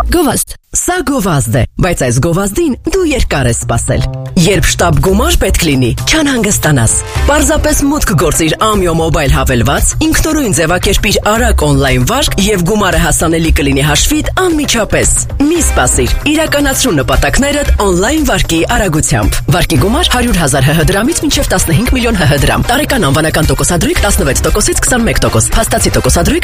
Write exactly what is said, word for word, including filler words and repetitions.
Գովազդ։ Սա գովազդ է, բայց այս գովազդին դու երկար ես սպասել։ Երբ շտապ գումար պետք լինի, չանհանգստանաս։ Պարզապես մուտք գործիր Amio Mobile հավելված, ինքնուրույն ձևակերպիր արագ օնլայն վարկ եւ գումարը հասանելի կլինի հաշվիդ անմիջապես։ Մի սպասիր, իրականացրու նպատակներդ օնլայն վարկի արագությամբ։ Վարկի գումար հարյուր հազար հ հ դրամից մինչև տասնհինգ միլիոն հ հ դրամ։ Տարեկան անվանական տոկոսադրույք տասնվեց տոկոսից քսանմեկ տոկոս։ Փաստացի տոկոսադրույք